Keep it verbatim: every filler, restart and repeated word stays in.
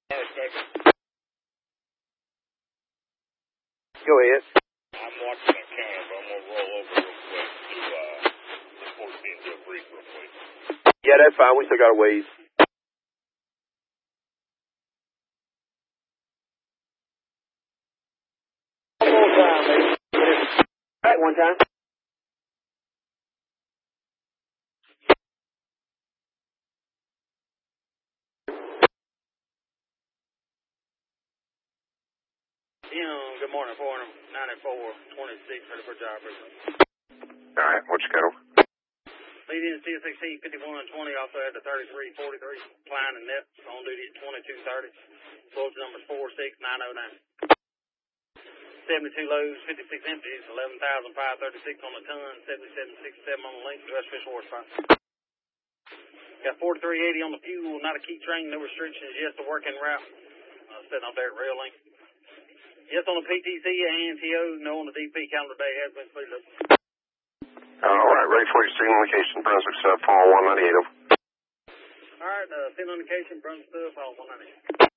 Go ahead. I'm watching that counter, but I'm going to roll over real quick to uh, the fourteen to a brief real quick. Yeah, that's fine. We still got a ways. One more time, baby. All right, one time. Yeah, good morning, four ninety-four twenty-six, ready for job. All right, what you got? Leading C S X T fifty-one twenty, also at the thirty-three forty-three, Klein and Nep, on duty at twenty-two thirty. Bulletin number four six nine oh nine. seventy-two loads, fifty-six empties, eleven thousand five hundred thirty-six on the ton, seventy-seven sixty-seven on the length, U S fish horsepower. Got forty-three eighty on the fuel, not a key train, no restrictions, yes, the working route. Uh, sitting up there at rail link. Yes, on the P T C, A N T O, no on the D P calendar day, has been cleared up. All right, ready for your signal indication, Brunswick stuff, all one ninety-eight. All right, uh, signal indication, Brunswick stuff, all one ninety-eight.